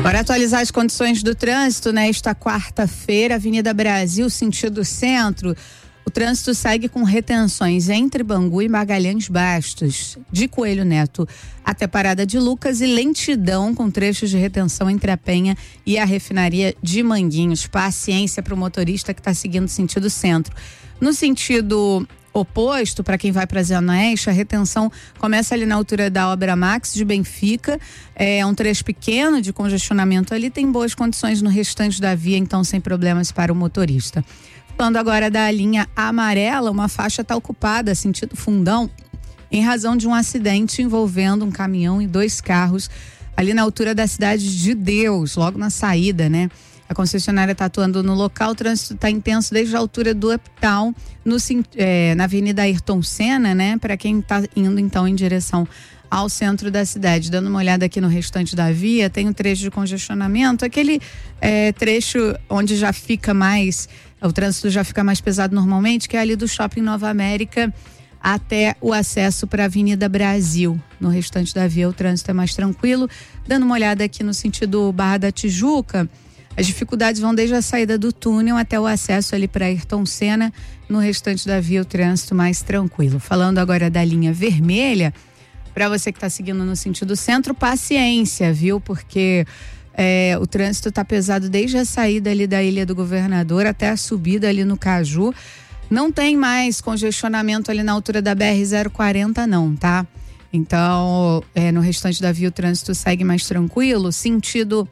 Para atualizar as condições do trânsito, nesta quarta-feira, Avenida Brasil, sentido centro, o trânsito segue com retenções entre Bangu e Magalhães Bastos, de Coelho Neto até Parada de Lucas, e lentidão com trechos de retenção entre a Penha e a refinaria de Manguinhos. Paciência para o motorista que está seguindo sentido centro. No sentido oposto, para quem vai para a Zona Oeste, a retenção começa ali na altura da Obra Max de Benfica, é um trecho pequeno de congestionamento ali, tem boas condições no restante da via, então sem problemas para o motorista. Falando agora da linha amarela, uma faixa está ocupada, sentido Fundão, em razão de um acidente envolvendo um caminhão e 2 carros ali na altura da Cidade de Deus, logo na saída, né? A concessionária está atuando no local, o trânsito está intenso desde a altura do Uptown, na Avenida Ayrton Senna, né? Para quem está indo então em direção ao centro da cidade. Dando uma olhada aqui no restante da via, tem um trecho de congestionamento, aquele trecho onde já fica mais, o trânsito já fica mais pesado normalmente, que é ali do Shopping Nova América até o acesso para a Avenida Brasil. No restante da via o trânsito é mais tranquilo. Dando uma olhada aqui no sentido Barra da Tijuca, as dificuldades vão desde a saída do túnel até o acesso ali para Ayrton Senna. No restante da via o trânsito mais tranquilo. Falando agora da linha vermelha, para você que está seguindo no sentido centro, paciência, viu? Porque o trânsito está pesado desde a saída ali da Ilha do Governador até a subida ali no Caju. Não tem mais congestionamento ali na altura da BR-040 não, tá? Então, no restante da via o trânsito segue mais tranquilo, sentido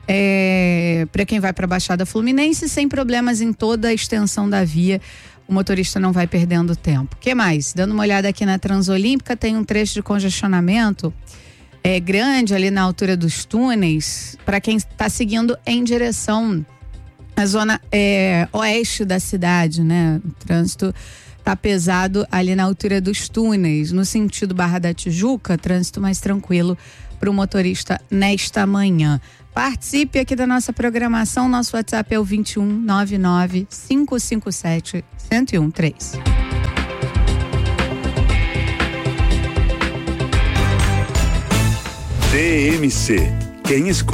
para quem vai para a Baixada Fluminense, sem problemas em toda a extensão da via. O motorista não vai perdendo tempo. O que mais? Dando uma olhada aqui na Transolímpica, tem um trecho de congestionamento grande ali na altura dos túneis, para quem está seguindo em direção à zona oeste da cidade, né? O trânsito tá pesado ali na altura dos túneis. No sentido Barra da Tijuca, trânsito mais tranquilo para o motorista nesta manhã. Participe aqui da nossa programação. Nosso WhatsApp é o 2199-557-1013. DMC. Quem escuta